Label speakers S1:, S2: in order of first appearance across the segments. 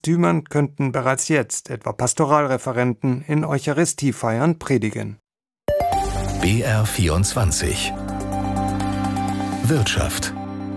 S1: Bistümern könnten bereits jetzt etwa Pastoralreferenten in Eucharistiefeiern predigen.
S2: BR24 Wirtschaft.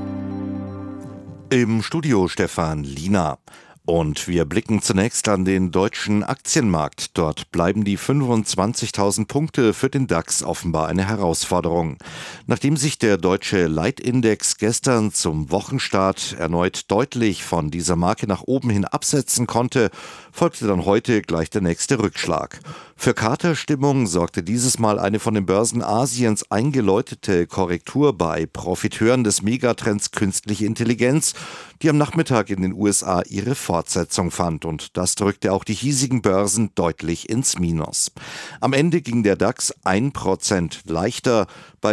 S3: Im Studio Stefan Liener. Und wir blicken zunächst an den deutschen Aktienmarkt. Dort bleiben die 25.000 Punkte für den DAX offenbar eine Herausforderung. Nachdem sich der deutsche Leitindex gestern zum Wochenstart erneut deutlich von dieser Marke nach oben hin absetzen konnte, folgte dann heute gleich der nächste Rückschlag. Für Katerstimmung sorgte dieses Mal eine von den Börsen Asiens eingeläutete Korrektur bei Profiteuren des Megatrends Künstliche Intelligenz, die am Nachmittag in den USA ihre Fortsetzung fand. Und das drückte auch die hiesigen Börsen deutlich ins Minus. Am Ende ging der DAX 1% leichter bei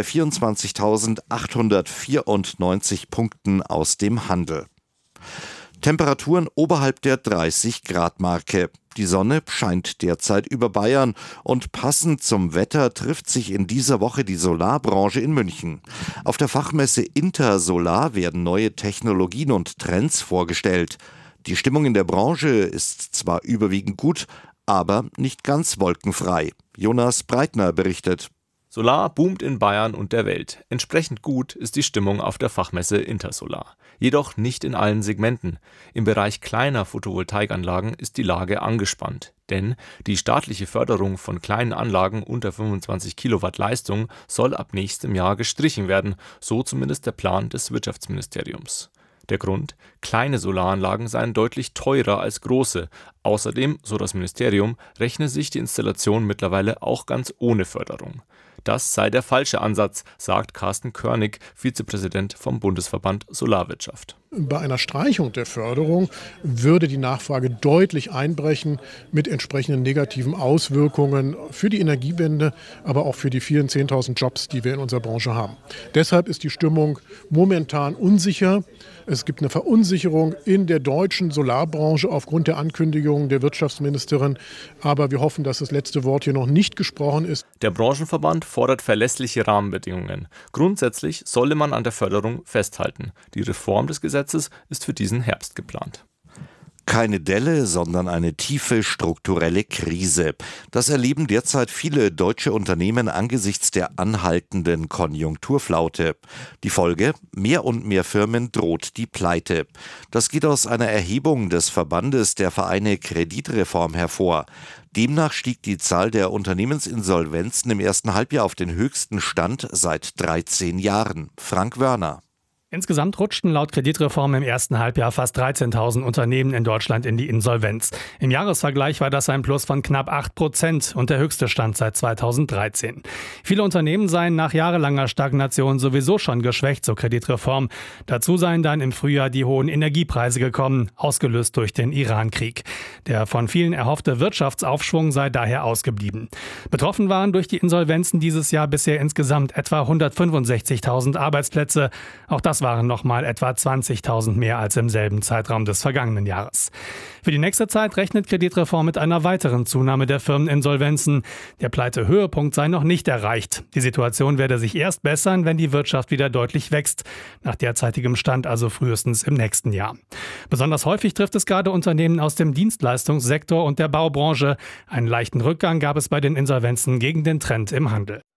S3: 24.894 Punkten aus dem Handel. Temperaturen oberhalb der 30-Grad-Marke. Die Sonne scheint derzeit über Bayern und passend zum Wetter trifft sich in dieser Woche die Solarbranche in München. Auf der Fachmesse Intersolar werden neue Technologien und Trends vorgestellt. Die Stimmung in der Branche ist zwar überwiegend gut, aber nicht ganz wolkenfrei. Jonas Breitner berichtet.
S4: Solar boomt in Bayern und der Welt. Entsprechend gut ist die Stimmung auf der Fachmesse Intersolar. Jedoch nicht in allen Segmenten. Im Bereich kleiner Photovoltaikanlagen ist die Lage angespannt. Denn die staatliche Förderung von kleinen Anlagen unter 25 Kilowatt Leistung soll ab nächstem Jahr gestrichen werden. So zumindest der Plan des Wirtschaftsministeriums. Der Grund? Kleine Solaranlagen seien deutlich teurer als große. Außerdem, so das Ministerium, rechne sich die Installation mittlerweile auch ganz ohne Förderung. Das sei der falsche Ansatz, sagt Carsten Körnig, Vizepräsident vom Bundesverband Solarwirtschaft.
S5: Bei einer Streichung der Förderung würde die Nachfrage deutlich einbrechen mit entsprechenden negativen Auswirkungen für die Energiewende, aber auch für die vielen 10.000 Jobs, die wir in unserer Branche haben. Deshalb ist die Stimmung momentan unsicher. Es gibt eine Verunsicherung in der deutschen Solarbranche aufgrund der Ankündigungen der Wirtschaftsministerin. Aber wir hoffen, dass das letzte Wort hier noch nicht gesprochen ist.
S4: Der Branchenverband fordert verlässliche Rahmenbedingungen. Grundsätzlich solle man an der Förderung festhalten. Die Reform des Gesetzes ist für diesen Herbst geplant.
S3: Keine Delle, sondern eine tiefe strukturelle Krise. Das erleben derzeit viele deutsche Unternehmen angesichts der anhaltenden Konjunkturflaute. Die Folge? Mehr und mehr Firmen droht die Pleite. Das geht aus einer Erhebung des Verbandes der Vereine Kreditreform hervor. Demnach stieg die Zahl der Unternehmensinsolvenzen im ersten Halbjahr auf den höchsten Stand seit 13 Jahren. Frank Wörner.
S6: Insgesamt rutschten laut Kreditreform im ersten Halbjahr fast 13.000 Unternehmen in Deutschland in die Insolvenz. Im Jahresvergleich war das ein Plus von knapp 8% und der höchste Stand seit 2013. Viele Unternehmen seien nach jahrelanger Stagnation sowieso schon geschwächt zur Kreditreform. Dazu seien dann im Frühjahr die hohen Energiepreise gekommen, ausgelöst durch den Iran-Krieg. Der von vielen erhoffte Wirtschaftsaufschwung sei daher ausgeblieben. Betroffen waren durch die Insolvenzen dieses Jahr bisher insgesamt etwa 165.000 Arbeitsplätze. Auch das waren nochmal etwa 20.000 mehr als im selben Zeitraum des vergangenen Jahres. Für die nächste Zeit rechnet Kreditreform mit einer weiteren Zunahme der Firmeninsolvenzen. Der Pleitehöhepunkt sei noch nicht erreicht. Die Situation werde sich erst bessern, wenn die Wirtschaft wieder deutlich wächst. Nach derzeitigem Stand also frühestens im nächsten Jahr. Besonders häufig trifft es gerade Unternehmen aus dem Dienstleistungssektor und der Baubranche. Einen leichten Rückgang gab es bei den Insolvenzen gegen den Trend im Handel.